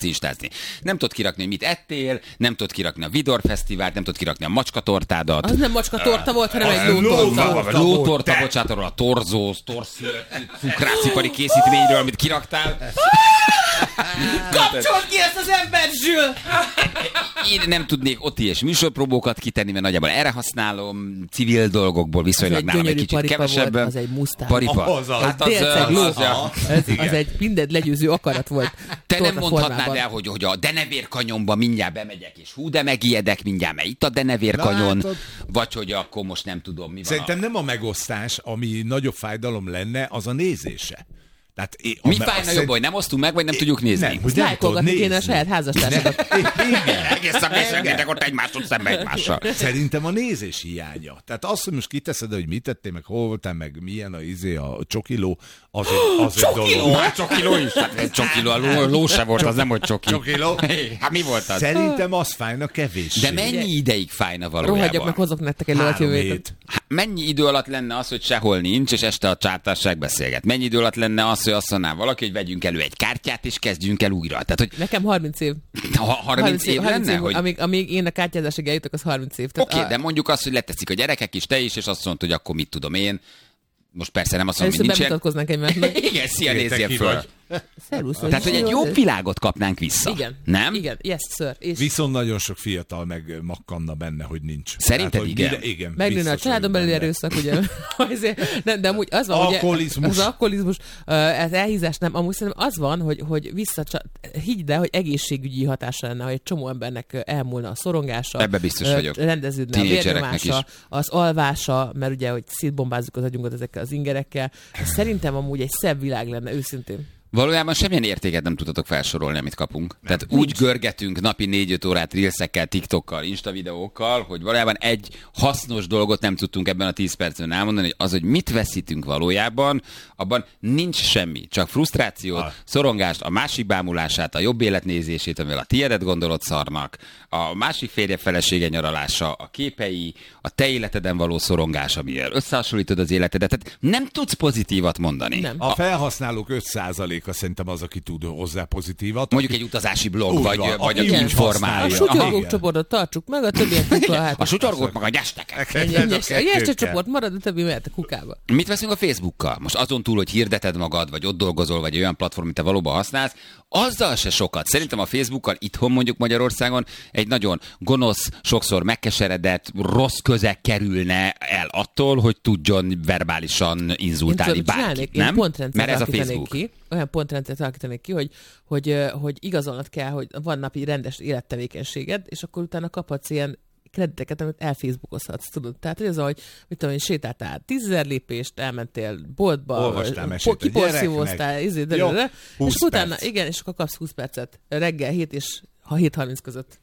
tudsz instázni. Nem tudod kirakni, hogy mit ettél, nem tudod kirakni a Vidor Fesztivált, nem tudod kirakni a macskatortádat. Az nem macskatorta volt, hanem egy lótorta. Lótorta, bocsánat, arról a torzóz, cukrászipari készítményről, amit kiraktál. Kapcsold ki ezt az embert, Zsül! Én nem tudnék ott ilyes műsorpróbókat kitenni, mert nagyjából erre használom, civil dolgokból viszonylag nálam egy kicsit kevesebb. Az egy musztár. Paripa. Hát az egy mindent legyőző akarat volt. Te nem mondhatnád el, hogy a Denevérkanyonba mindjárt bemegyek, és hú, de megijedek mindjárt, mert itt a Denevérkanyon, vagy hogy akkor most nem tudom, mi van. Szerintem nem a megosztás, ami nagyobb fájdalom lenne, az a nézése. Tehát mi fájna jobb, hogy nem osztunk meg, vagy nem tudjuk nézni? Nem, hogy nem tudod nézni. Kéne a saját házastársadat. Egészen beszélgetek ott egymástól szembe egymással. Szerintem a nézés hiánya. Tehát azt, hogy most kiteszed, hogy mit tettél, meg hol voltál, meg milyen a csokiló, az egy dolog. Csokiló is? Hát csokiló, a ló se volt, az nem, hogy csokiló. Hát mi volt az? Szerintem az fájna kevéssé. De mennyi ideig fájna valójában? Rohadjak meg, hozok nektek egy lőhetjövőt. Mennyi idő alatt lenne az, hogy sehol nincs, és este a csártárság beszélget? Mennyi idő alatt lenne az, hogy azt mondaná valaki, hogy vegyünk elő egy kártyát, és kezdjünk el újra? Tehát, hogy nekem 30 év. 30 év lenne? Hogy... Amíg én a kártyázásig eljutok, az 30 év. Oké, de mondjuk azt, hogy leteszik a gyerekek is, te is, és azt mondod, hogy akkor mit tudom én. Most persze nem azt mondom, hogy nincsen. Bemutatkoznánk egymásnak. Igen, szia, nézzél föl. Szervusz, tehát, hogy egy jobb világot kapnánk vissza. Igen. Nem? Igen, yes, sir. És viszont nagyon sok fiatal meg makkanna benne, hogy nincs. Szerinted hát, igen? Igen. Megnőne a családon belüli erőszak, ugye? De amúgy az van, alkoholizmus. Ugye, az alkoholizmus, az elhízás nem. Amúgy szerintem az van, hogy higgy el, hogy egészségügyi hatása lenne, hogy egy csomó embernek elmúlna a szorongása. Ebbe biztos vagyok. Rendeződne a vérnyomása, az alvása, mert ugye, hogy szétbombázzuk az agyunkat ezekkel az ingerekkel. Szerintem amúgy egy szebb világ lenne, őszintén. Valójában semmilyen értéket nem tudtatok felsorolni, amit kapunk. Tehát úgy görgetünk napi 4-5 órát reelsekkel, TikTokkal, Insta videókkal, hogy valójában egy hasznos dolgot nem tudtunk ebben a 10 percben elmondani, hogy az, hogy mit veszítünk valójában, abban nincs semmi. Csak frusztrációt, szorongást, a másik bámulását, a jobb életnézését, amivel a tiédet gondolod szarnak, a másik férje felesége nyaralása, a képei, a te életeden való szorongás, amivel összehasonlítod az életedet. Tehát nem tudsz pozitívat mondani. Nem. A felhasználók 5%-a szerintem az, aki tud hozzá pozitívat. Mondjuk egy utazási blog, vagy a informál. A sutyorgók csoportot tartsuk meg, a többiek a sutyorgók meg a gyestekek. A gyestek csoport marad, a többi mehet a kukába. Mit veszünk a Facebookkal? Most azon túl, hogy hirdeted magad, vagy ott dolgozol, vagy olyan platform, amit te valóban használsz, azzal se sokat. Szerintem a Facebookkal itthon mondjuk Magyarországon egy nagyon gonosz, sokszor megkeseredett, rossz közeg kerülne el attól, hogy tudjon verbálisan inzultálni bárkit, nem? Mert ez a Facebook. Olyan pontrendszert alakítanék ki, hogy igazolnod kell, hogy van napi rendes élettevékenységed, és akkor utána kaphatsz ilyen krediteket, amit elfacebookozhatsz, tudod. Tehát, hogy az, hogy mit tudom én, sétáltál 10 000 lépést, elmentél boltba, kiporszívóztál, és utána, igen, és akkor kapsz 20 percet reggel 7 és 7:30 között.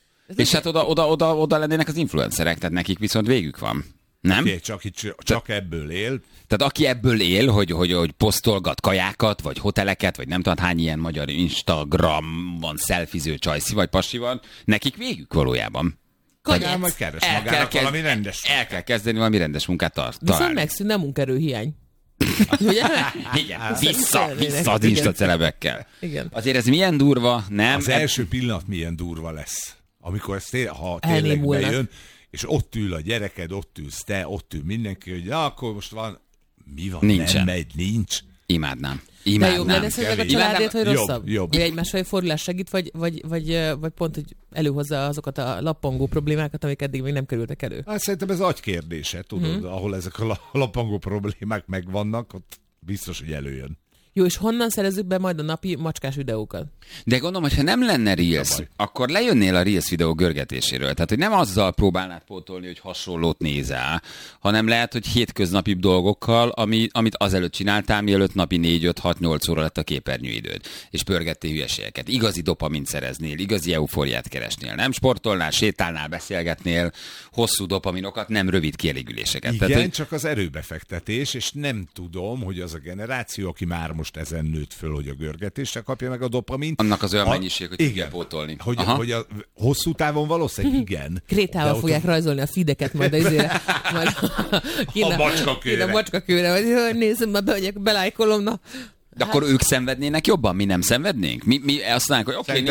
És hát oda lennének az influencerek, tehát nekik viszont végük van. Nem? Okay, csak ebből él. Tehát aki ebből él, hogy posztolgat kajákat, vagy hoteleket, vagy nem tudom, hány ilyen magyar Instagram van, szelfiző csajszi, vagy pasi van, nekik végük valójában. Kanyál majd keres magának valami rendes. El kell kezdeni valami rendes munkát találni. Viszont megszűnne a munkaerőhiány. Igen, vissza az instacelebekkel. Azért ez milyen durva, nem? Az első pillanat milyen durva lesz. Amikor ez ha tényleg bejön, és ott ül a gyereked, ott ülsz te, ott ül mindenki, hogy akkor most van, mi van, nincsen. Nem megy, nincs. Imádnám. De jobb lenne szerinted a családét, hogy rosszabb? Jobb. Vagy egymás felé fordulás segít, vagy pont, hogy előhozza azokat a lappangó problémákat, amik eddig még nem kerültek elő? Hát szerintem ez agykérdése, tudod, ahol ezek a lappangó problémák megvannak, ott biztos, hogy előjön. Jó, és honnan szerezzük be majd a napi macskás videókat? De gondolom, hogy ha nem lenne Reels, akkor lejönnél a Reels videó görgetéséről. Tehát, hogy nem azzal próbálnád pótolni, hogy hasonlót nézel, hanem lehet, hogy hétköznapi dolgokkal, amit azelőtt csináltál, mielőtt napi 4-5-6-8 óra lett a képernyőidőd. És pörgettél hülyeségeket. Igazi dopamint szereznél, igazi eufóriát keresnél. Nem sportolnál, sétálnál, beszélgetnél, hosszú dopaminokat, nem rövid kielégüléseket. Igen, tehát, csak az erőbefektetés, és nem tudom, hogy az a generáció, aki már most ezen nőtt föl, hogy a görgetésre kapja meg a dopamint. Annak az olyan mennyiség, hogy tudja pótolni. Hogy a hosszú távon valószínűleg igen. Krétával fogják rajzolni a feedeket majd ezért. A macskakőre. A macskakőre, hogy nézzem, már belájkolom, na. De akkor ők szenvednének jobban, mi nem szenvednénk? Mi azt mondják, hogy oké,